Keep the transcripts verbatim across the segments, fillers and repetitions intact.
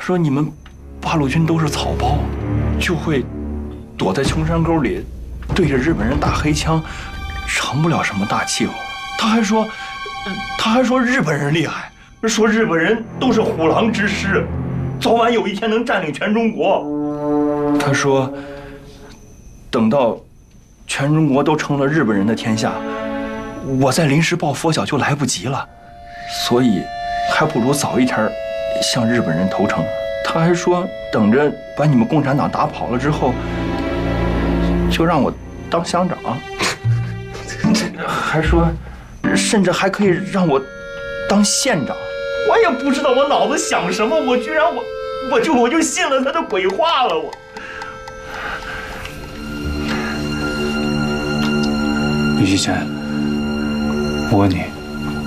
说你们八路军都是草包，就会躲在穷山沟里，对着日本人打黑枪，成不了什么大气候。他还说，他还说日本人厉害，说日本人都是虎狼之师，早晚有一天能占领全中国。他说，等到全中国都成了日本人的天下，我再临时抱佛脚就来不及了，所以还不如早一天向日本人投诚。他还说，等着把你们共产党打跑了之后，就让我当乡长，还说，甚至还可以让我当县长。我也不知道我脑子想什么，我居然我我就我就信了他的鬼话了。我于西贤，我问你，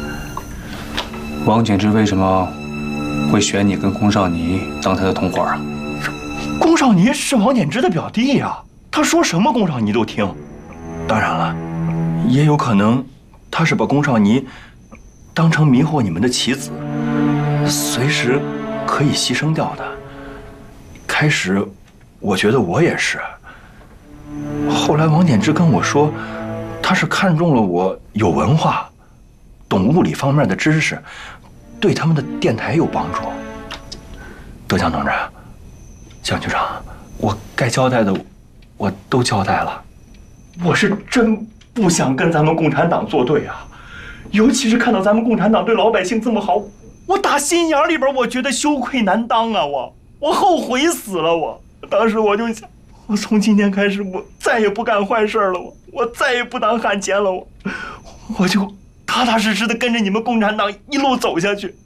王景之为什么会选你跟宫少尼当他的同伙啊？ 宫少尼是王简之的表弟呀，他说什么宫少尼都听。当然了，也有可能他是把宫少尼当成迷惑你们的棋子，随时可以牺牲掉的。开始我觉得我也是，后来王简之跟我说，他是看中了我有文化，懂物理方面的知识，对他们的电台有帮助。德强同志，蒋局长，我该交代的我都交代了。我是真不想跟咱们共产党作对啊，尤其是看到咱们共产党对老百姓这么好，我打心眼里边我觉得羞愧难当啊！我我后悔死了！我当时我就想，我从今天开始我再也不干坏事了，我我再也不当汉奸了，我我就踏踏实实的跟着你们共产党一路走下去。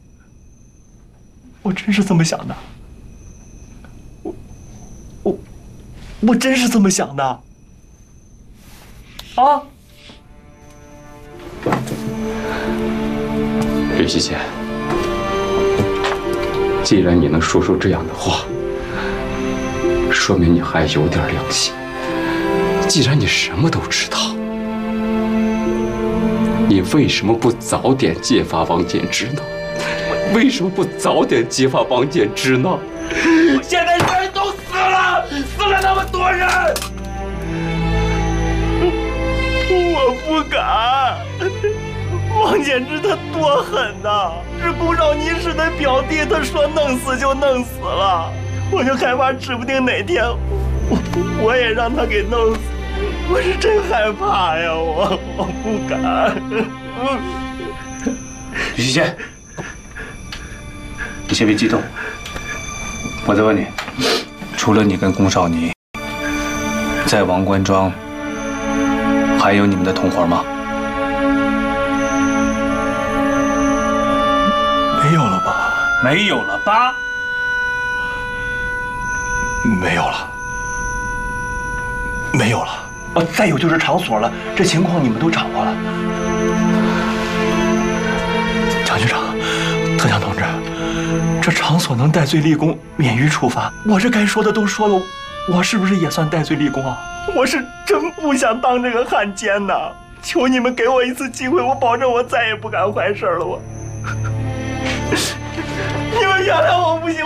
我真是这么想的，我我我真是这么想的啊！ 吕西贤，既然你能说出这样的话，说明你还有点良心。既然你什么都知道，你为什么不早点揭发王建之呢？为什么不早点揭发王建之呢？ 现在人都死了，死了那么多人，我不敢。王简之他多狠呐！是宫少尼是他表弟，他说弄死就弄死了，我就害怕指不定哪天我我也让他给弄死，我是真害怕呀！我我不敢。 吕西贤，你先别激动，我再问你，除了你跟宫少尼，在王关庄还有你们的同伙吗？ 没有了吧？ 没有了吧？ 没有了，没有了。哦，再有就是场所了，这情况你们都掌握了。蒋局长，特强同志，这场所能戴罪立功，免于处罚。我这该说的都说了，我是不是也算戴罪立功啊？我是真不想当这个汉奸呐！求你们给我一次机会，我保证我再也不干坏事了。我，你们原谅我不行。